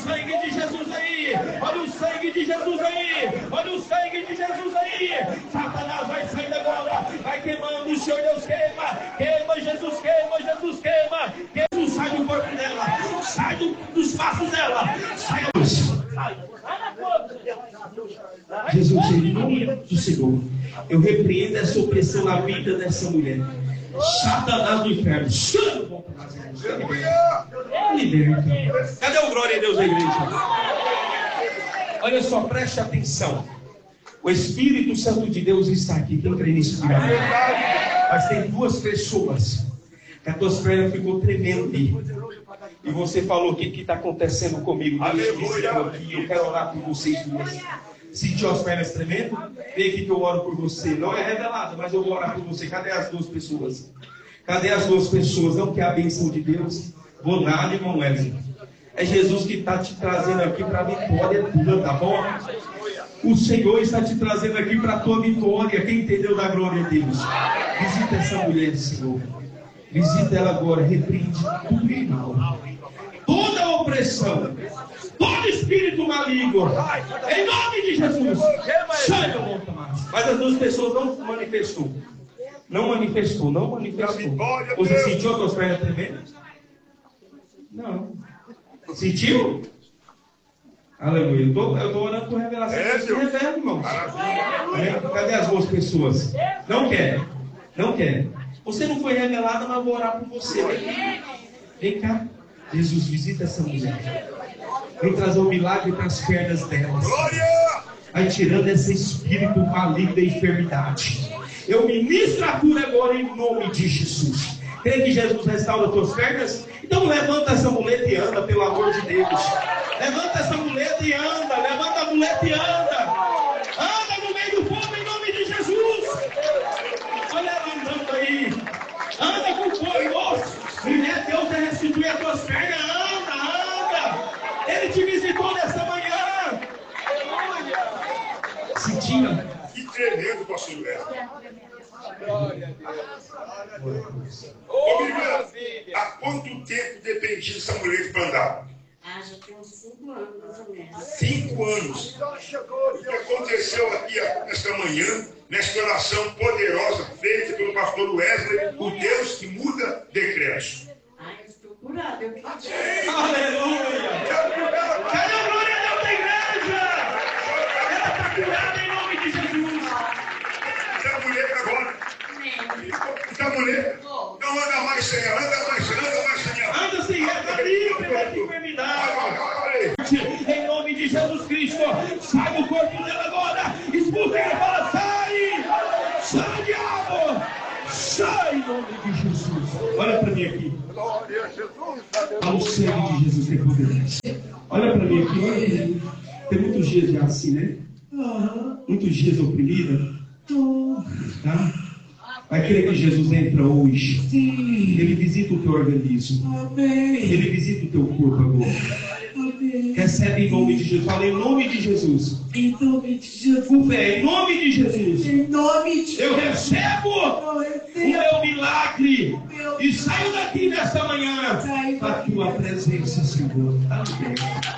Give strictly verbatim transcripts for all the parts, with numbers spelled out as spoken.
sangue de Jesus aí. Olha o sangue de Jesus aí. Olha o sangue de Jesus aí. Satanás vai sair agora. Vai queimando. O Senhor Deus queima. Queima, Jesus queima. Jesus queima. Jesus sai do corpo dela. Sai do, dos passos dela. Sai. Jesus, em nome do Senhor, eu repreendo essa opressão na vida dessa mulher. Satanás do inferno. Liberta. Cadê o glória a Deus da igreja? Olha só, preste atenção. O Espírito Santo de Deus está aqui. Quem crê nisso? Mas tem duas pessoas que a tua pernas ficou tremendo. E você falou: o que está acontecendo comigo? Deus, eu quero orar por vocês duas. Sentiu as pernas tremendo? Vem aqui que eu oro por você. Não é revelado, mas eu vou orar por você. Cadê as duas pessoas? Cadê as duas pessoas? Não quer a bênção de Deus? Vou nada, irmão Wesley. É Jesus que está te trazendo aqui para a vitória tua, tá bom? O Senhor está te trazendo aqui para a tua vitória. Quem entendeu da glória de Deus? Visita essa mulher, Senhor. Visita ela agora. Repreende tudo, irmão. Toda opressão, todo espírito maligno, em nome de Jesus, sai do monte. Mas as duas pessoas não manifestou. Não manifestou, não manifestou. Você sentiu as suas pernas tremendas? Não. Sentiu? Aleluia. Eu estou orando por revelação. É, se revela, irmão. Cadê as duas pessoas? Não quer. Não quer. Você não foi revelada, mas eu vou orar por você. Vem cá. Jesus, visita essa mulher. Vem trazer um milagre para as pernas delas. Vai tirando esse espírito maligno da enfermidade. Eu ministro a cura agora em nome de Jesus. Crê que Jesus restaura as tuas pernas? Então levanta essa muleta e anda, pelo amor de Deus. Levanta essa muleta e anda. Levanta a muleta e anda. Anda no meio do povo em nome de Jesus. Olha ela andando aí. Anda com fogo. Mulher, Deus vai restituir as tuas pernas. Anda, anda. Ele te visitou nessa manhã. Sentia? Que tremendo, pastor Léo. Glória a Deus. Ô, irmã, há quanto tempo dependia dessa mulher para andar? Ah, já tem uns cinco anos, mais ou menos. Cinco anos. O que aconteceu aqui nesta manhã, nesta oração poderosa feita pelo pastor Wesley, o Deus que muda decretos. Ah, eu estou curada, eu acredito. Aleluia! Cadê a glória a Deus da igreja? Ela está curada em nome de Jesus. Essa mulher agora. Essa mulher. Não anda mais sem ela, anda mais sem ela, anda mais sem ela. Anda sem ela, está livre dessa enfermidade. Em nome de Jesus Cristo, sai do corpo dela agora. Expulsa ela, fala, sai! Sai, diabo! Sai em nome de Jesus. Olha para mim aqui. Glória a Jesus. Olha o sangue de Jesus que é poderoso. Olha para mim aqui, olha para mim. Tem muitos dias já assim, né? Muitos dias oprimida. Tá? Vai querer que Jesus entra hoje. Sim. Ele visita o teu organismo. Amém. Ele visita o teu corpo agora. Amém. Recebe em nome de Jesus. Fala em nome de Jesus. Em nome de Jesus. Com fé, em nome de Jesus. Em nome de Eu recebo Eu o recebo meu milagre. meu E saio daqui nesta manhã. Saio A daqui. tua presença, Senhor. Amém.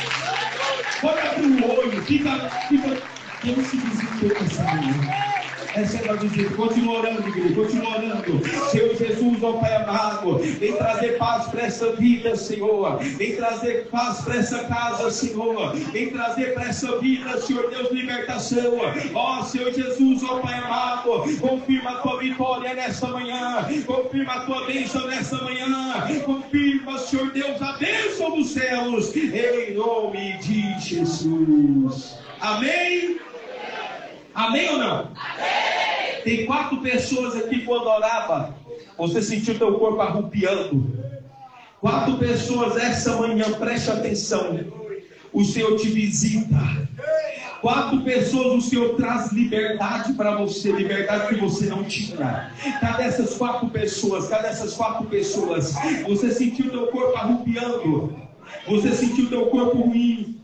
Olha para o olho. Fica, fica. Deus se visitou essa manhã. Receba a visita, continua orando, igreja, continua orando. Senhor Jesus, ó Pai amado, vem trazer paz para essa vida, Senhor. Vem trazer paz para essa casa, Senhor. Vem trazer para essa vida, Senhor Deus, libertação. Ó Senhor Jesus, ó Pai amado, confirma a tua vitória nessa manhã. Confirma a tua bênção nessa manhã. Confirma, Senhor Deus, a bênção dos céus. Em nome de Jesus. Amém? Amém ou não? Amém. Tem quatro pessoas aqui quando orava, você sentiu teu corpo arrupiando. Quatro pessoas essa manhã, preste atenção. O Senhor te visita. Quatro pessoas, o Senhor traz liberdade para você, liberdade que você não tinha. Cadê essas quatro pessoas? Cadê essas quatro pessoas? Você sentiu teu corpo arrupiando. Você sentiu teu corpo ruim.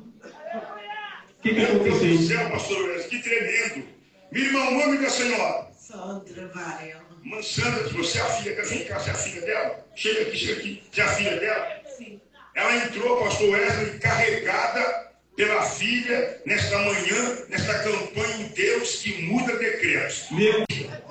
O que, que aconteceu? Meu Deus do céu, pastor Wesley, que tremendo. Minha irmã, o nome da senhora? Sandra Varela. Mãe Sandra, você é a filha, quer vir cá, você é a filha dela? Chega aqui, chega aqui, você é a filha dela? Sim. ela entrou, pastor Wesley, carregada pela filha nesta manhã, nesta campanha em Deus que muda decretos. Meu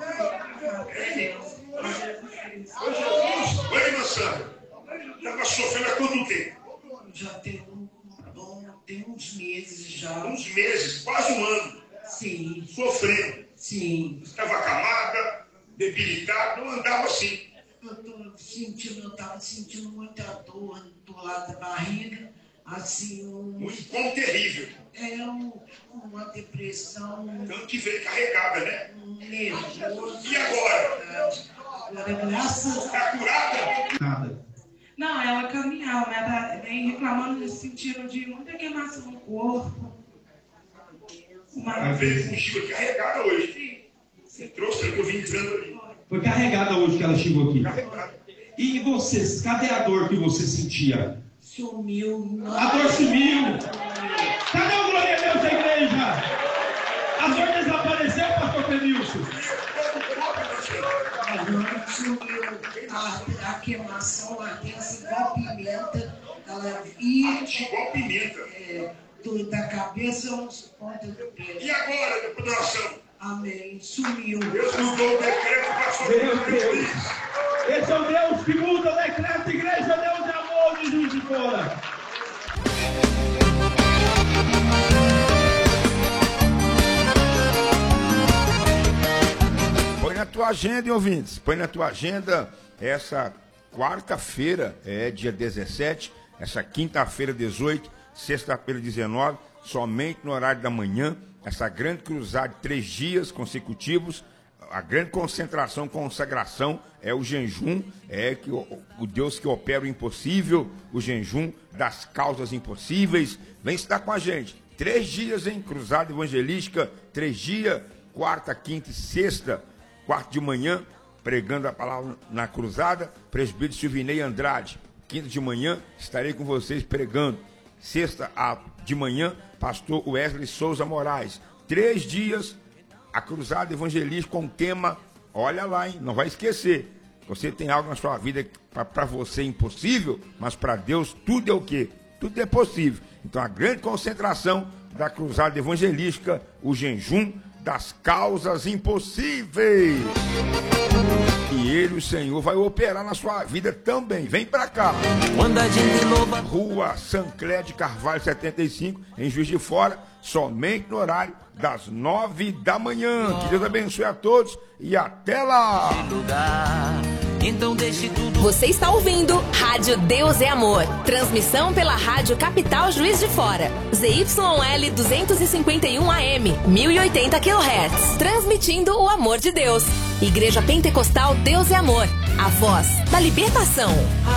Oi, irmã Sandra. Estava sofrendo há quanto tempo? Já tem, um, bom, tem uns meses já. Uns meses, quase um ano. Sim, Sofrendo. sim. Estava acamada, debilitada, não andava assim. Eu tô sentindo, eu estava sentindo muita dor do lado da barriga, assim, um, Um incômodo terrível. é um, uma depressão, Tanto que veio carregada, né? um nervoso. E agora? Agora, graças a Está curada? nada. Não, ela caminhava, mas ela vem reclamando nesse sentido de muita queimação no corpo. Uma... Ela veio contigo carregada hoje. Você trouxe o que eu vim dizendo ali. Foi carregada hoje que ela chegou aqui. Carregada. E vocês, cadê a dor que você sentia? sumiu. A dor sumiu. Cadê o glória a Deus da igreja? A dor desapareceu, pastor Clenilson? Agora sumiu a, a queimação, a ardência igual pimenta. Ela ia Igual pimenta. é, do, da cabeça aos pontas do pé. E agora, depois da oração? Amém. Sumiu. Deus mudou o decreto para sua Meu vida. Deus. Esse é o Deus que muda o decreto. Igreja, Deus é amor de Juiz de Fora. Põe na tua agenda, hein, ouvintes. Põe na tua agenda essa quarta-feira, é dia dezessete, essa quinta-feira, dezoito, sexta-feira, dezenove, somente no horário da manhã, essa grande cruzada de três dias consecutivos. A grande concentração, consagração é o jejum, é que o, o Deus que opera o impossível, o jejum das causas impossíveis. Vem estar com a gente. Três dias em cruzada evangelística, três dias, quarta, quinta e sexta, quarta de manhã, pregando a palavra na cruzada, presbítero Silvinei Andrade. Quinta de manhã, estarei com vocês pregando. Sexta de manhã, pastor Wesley Souza Moraes. Três dias, a cruzada evangelística com o tema, olha lá, hein, não vai esquecer. Você tem algo na sua vida que para você é impossível, mas para Deus tudo é o quê? Tudo é possível. Então a grande concentração da cruzada evangelística, o jejum das causas impossíveis. E ele, o Senhor, vai operar na sua vida também. Vem pra cá. Quando a gente louva. Rua Sancler de Carvalho setenta e cinco, em Juiz de Fora, somente no horário das nove da manhã. Que Deus abençoe a todos e até lá. Então deixe tudo. Você está ouvindo Rádio Deus é Amor. Transmissão pela Rádio Capital Juiz de Fora. Z Y L duzentos e cinquenta e um A M, mil e oitenta quilohertz. Transmitindo o amor de Deus. Igreja Pentecostal Deus é Amor. A voz da libertação.